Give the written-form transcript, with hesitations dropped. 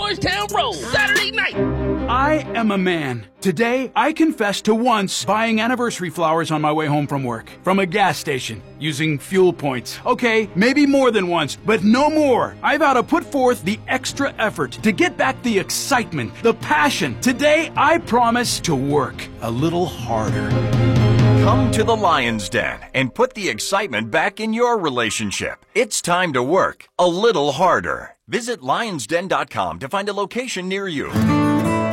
Georgetown Road, Saturday night. I am a man. Today, I confess to once buying anniversary flowers on my way home from work, from a gas station, using fuel points. Okay, maybe more than once, but no more. I vow to put forth the extra effort to get back the excitement, the passion. Today, I promise to work a little harder. Come to the Lion's Den and put the excitement back in your relationship. It's time to work a little harder. Visit lionsden.com to find a location near you.